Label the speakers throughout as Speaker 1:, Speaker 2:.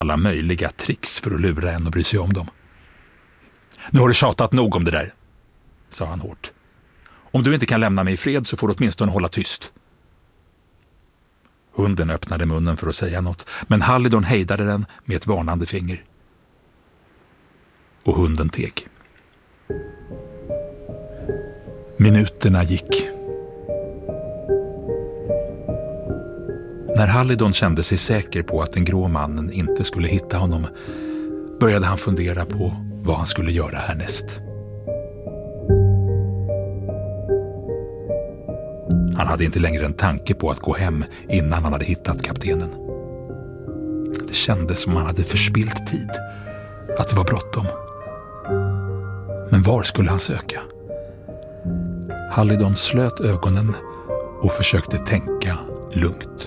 Speaker 1: alla möjliga tricks för att lura en och bry sig om dem. Nu har du tjatat nog om det där, sa han hårt. Om du inte kan lämna mig i fred så får du åtminstone hålla tyst. Hunden öppnade munnen för att säga något, men Halidon hejdade den med ett varnande finger. Och hunden teg. Minuterna gick. När Halidon kände sig säker på att den grå mannen inte skulle hitta honom började han fundera på vad han skulle göra härnäst. Han hade inte längre en tanke på att gå hem innan han hade hittat kaptenen. Det kändes som han hade förspillt tid, att det var bråttom. Men var skulle han söka? Halidon slöt ögonen och försökte tänka lugnt.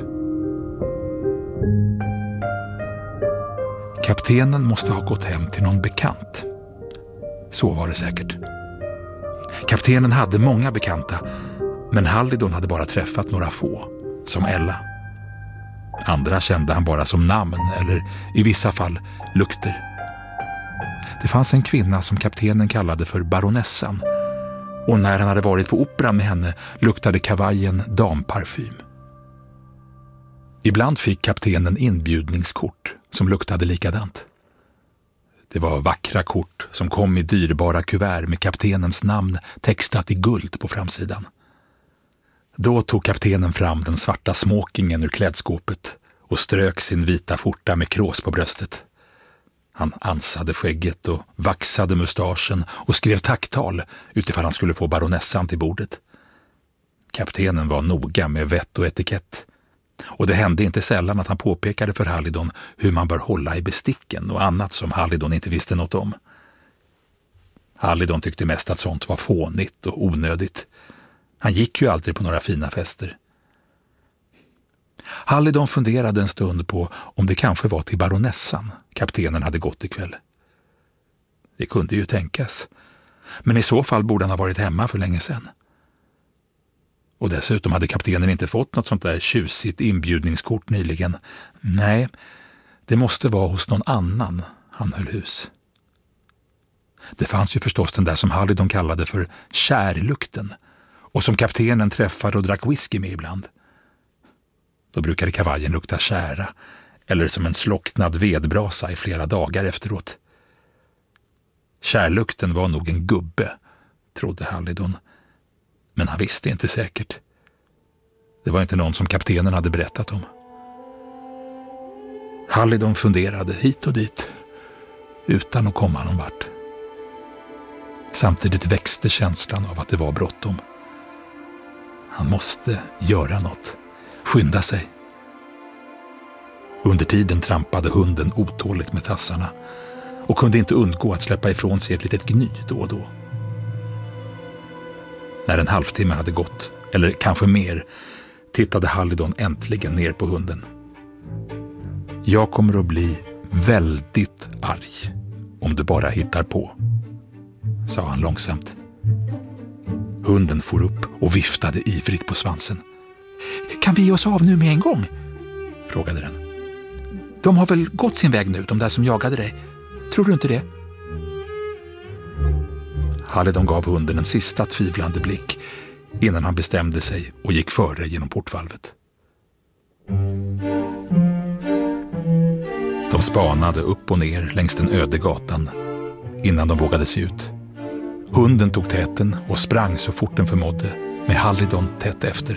Speaker 1: Kaptenen måste ha gått hem till någon bekant. Så var det säkert. Kaptenen hade många bekanta, men Halidon hade bara träffat några få, som Ella. Andra kände han bara som namn eller i vissa fall lukter. Det fanns en kvinna som kaptenen kallade för baronessan, och när han hade varit på operan med henne luktade kavajen damparfym. Ibland fick kaptenen inbjudningskort som luktade likadant. Det var vackra kort som kom i dyrbara kuvert med kaptenens namn textat i guld på framsidan. Då tog kaptenen fram den svarta smokingen ur klädskåpet och strök sin vita skjorta med krås på bröstet. Han ansade skägget och vaxade mustaschen och skrev tacktal utifall han skulle få baronessan till bordet. Kaptenen var noga med vett och etikett. Och det hände inte sällan att han påpekade för Halidon hur man bör hålla i besticken och annat som Halidon inte visste något om. Halidon tyckte mest att sånt var fånigt och onödigt. Han gick ju aldrig på några fina fester. Halidon funderade en stund på om det kanske var till baronessan kaptenen hade gått ikväll. Det kunde ju tänkas. Men i så fall borde han ha varit hemma för länge sedan. Och dessutom hade kaptenen inte fått något sånt där tjusigt inbjudningskort nyligen. Nej, det måste vara hos någon annan han höll hus. Det fanns ju förstås den där som Halidon kallade för kärlukten och som kaptenen träffade och drack whisky med ibland. Då brukade kavajen lukta kära eller som en slocknad vedbrasa i flera dagar efteråt. Kärlukten var nog en gubbe, trodde Halidon. Men han visste inte säkert. Det var inte någon som kaptenen hade berättat om. Halidon funderade hit och dit utan att komma någon vart. Samtidigt växte känslan av att det var bråttom. Han måste göra något. Skynda sig. Under tiden trampade hunden otåligt med tassarna och kunde inte undgå att släppa ifrån sig ett litet gny då och då. När en halvtimme hade gått, eller kanske mer, tittade Halidon äntligen ner på hunden. Jag kommer att bli väldigt arg om du bara hittar på, sa han långsamt. Hunden for upp och viftade ivrigt på svansen. Kan vi ge oss av nu med en gång? Frågade den. De har väl gått sin väg nu, de där som jagade dig. Tror du inte det? Halidon gav hunden en sista tvivlande blick innan han bestämde sig och gick före genom portvalvet. De spanade upp och ner längs den öde gatan innan de vågade se ut. Hunden tog täten och sprang så fort den förmådde, med Halidon tätt efter.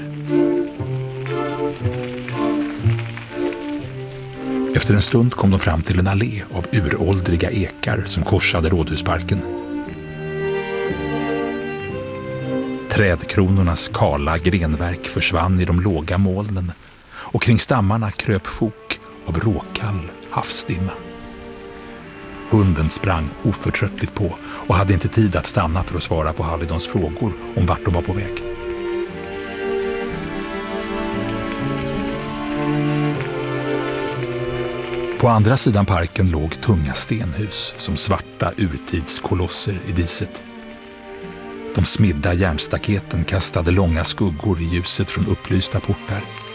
Speaker 1: Efter en stund kom de fram till en allé av uråldriga ekar som korsade Rådhusparken. Trädkronornas kala grenverk försvann i de låga molnen och kring stammarna kröp sjok av råkall havsdimma. Hunden sprang oförtröttligt på och hade inte tid att stanna för att svara på Halidons frågor om vart de var på väg. På andra sidan parken låg tunga stenhus som svarta urtidskolosser i diset. De smidda järnstaketen kastade långa skuggor i ljuset från upplysta portar.